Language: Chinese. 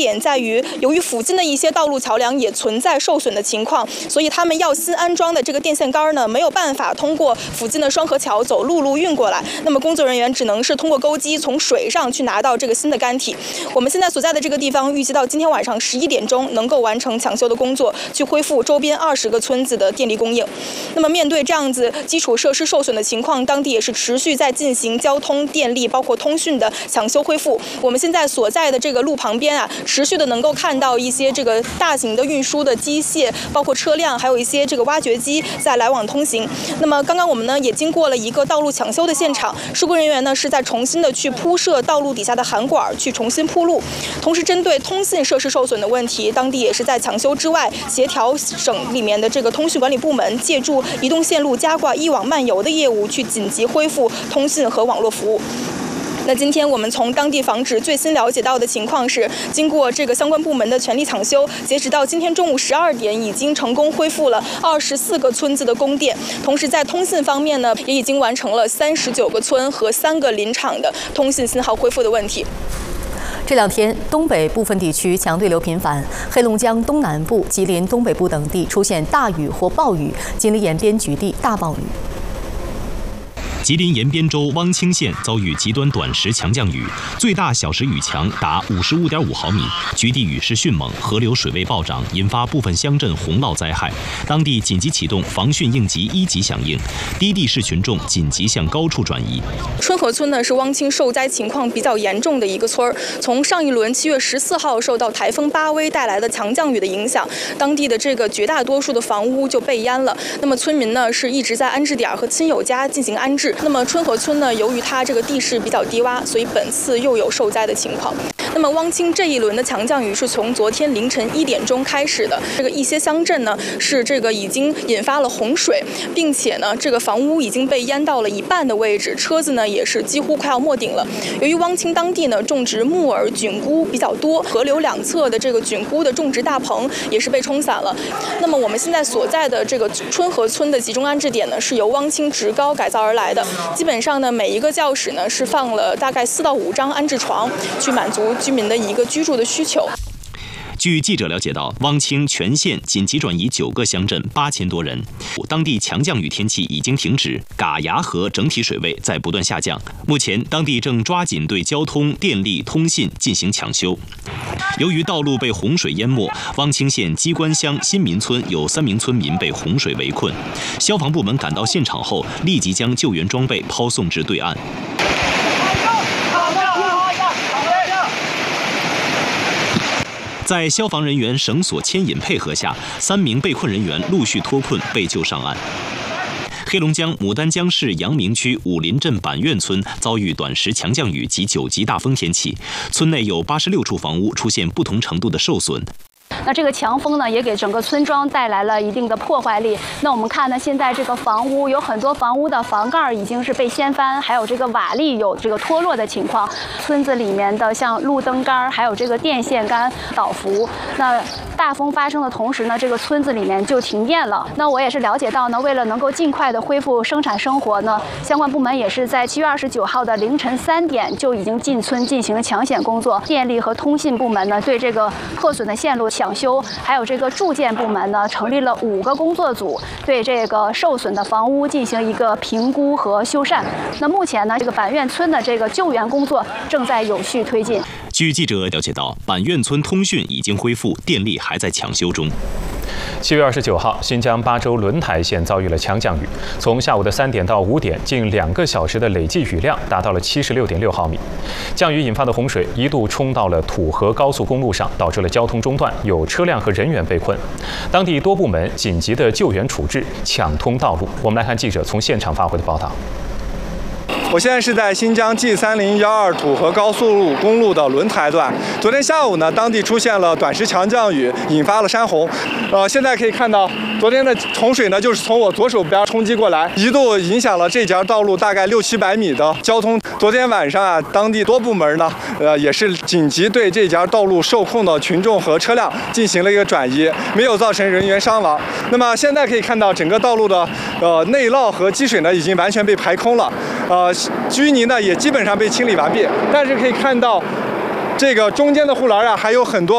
点在于，由于附近的一些道路桥梁也存在受损的情况，所以他们要新安装的这个电线杆呢，没有办法通过附近的双河桥走陆路运过来。那么工作人员只能是通过钩机从水上去拿到这个新的杆体。我们现在所在的这个地方，预计到今天晚上11点钟能够完成抢修的工作，去恢复周边20个村子的电力供应。那么面对这样子基础设施受损的情况，当地也是持续在进行交通、电力包括通讯的抢修恢复。我们现在所在的这个路旁边啊，持续的能够看到一些这个大型的运输的机械，包括车辆，还有一些这个挖掘机在来往通行。那么刚刚我们呢也经过了一个道路抢修的现场，施工人员呢是在重新的去铺设道路底下的涵管，去重新铺路。同时针对通信设施受损的问题，当地也是在抢修之外，协调省里面的这个通讯管理部门，借助移动线路加挂一网漫游的业务，去紧急恢复通信和网络服务。那今天我们从当地房址最新了解到的情况是，经过这个相关部门的全力抢修，截止到今天中午12点，已经成功恢复了24个村子的供电。同时在通信方面呢，也已经完成了39个村和3个林场的通信信号恢复的问题。 这2天，东北部分地区强对流频繁，黑龙江东南部、吉林东北部等地出现大雨或暴雨，吉林延边局地大暴雨。 吉林延边州汪清县遭遇极端短时强降雨，最大小时雨强达55.5毫米，局地雨势迅猛，河流水位暴涨，引发部分乡镇洪涝灾害。当地紧急启动防汛应急1级响应，低地市群众紧急向高处转移。 春河村呢是汪清受灾情况比较严重的一个村儿。从上一轮7月14号受到台风巴威带来的强降雨的影响，当地的这个绝大多数的房屋就被淹了。那么村民呢是一直在安置点和亲友家进行安置。那么春河村呢，由于它这个地势比较低洼，所以本次又有受灾的情况。那么汪清这一轮的强降雨是从昨天凌晨1点钟开始的，这个一些乡镇呢是这个已经引发了洪水，并且呢这个房屋已经被淹到了一半的位置，车子呢也是几乎快要没顶了。由于汪清当地呢种植木耳、菌菇比较多，河流两侧的这个菌菇的种植大棚也是被冲散了。那么我们现在所在的这个春河村的集中安置点呢，是由汪清职高改造而来的。基本上呢，每一个教室呢是放了大概4到5张安置床，去满足居民的一个居住的需求。 据记者了解到，汪清全县紧急转移9个乡镇8000多人，当地强降雨天气已经停止，嘎牙河整体水位在不断下降。目前，当地正抓紧对交通、电力、通信进行抢修。由于道路被洪水淹没，汪清县鸡关乡新民村有3名村民被洪水围困。消防部门赶到现场后，立即将救援装备抛送至对岸。在消防人员绳索牵引配合下，3名被困人员陆续脱困被救上岸。黑龙江牡丹江市阳明区武林镇板院村遭遇短时强降雨及9级大风天气，村内有86处房屋出现不同程度的受损。 那这个强风呢，也给整个村庄带来了一定的破坏力。那我们看呢，现在这个房屋有很多房屋的房盖已经是被掀翻，还有这个瓦砾有这个脱落的情况。村子里面的像路灯杆，还有这个电线杆倒伏。那大风发生的同时呢，这个村子里面就停电了。那我也是了解到呢，为了能够尽快的恢复生产生活呢，相关部门也是在7月29号的凌晨3点就已经进村进行抢险工作。电力和通信部门呢，对这个破损的线路抢修，还有这个住建部门呢，成立了5个工作组，对这个受损的房屋进行一个评估和修缮。那目前呢，这个板院村的这个救援工作正在有序推进。 据记者了解到，板院村通讯已经恢复，电力还在抢修中。 7月29号，新疆巴州轮台县遭遇了强降雨，从下午的3点到5点，近2个小时的累计雨量达到了76.6毫米。降雨引发的洪水一度冲到了土河高速公路上，导致了交通中断，有车辆和人员被困。当地多部门紧急的救援处置，抢通道路。我们来看记者从现场发回的报道。 我现在是在新疆 G3012土河高速公路的轮台段。昨天下午呢，当地出现了短时强降雨，引发了山洪。现在可以看到，昨天的洪水呢，就是从我左手边冲击过来，一度影响了这条道路大概600-700米的交通。昨天晚上啊，当地多部门呢，也是紧急对这条道路受控的群众和车辆进行了一个转移，没有造成人员伤亡。那么现在可以看到，整个道路的内涝和积水呢，已经完全被排空了。淤泥呢也基本上被清理完毕，但是可以看到，这个中间的护栏啊还有很多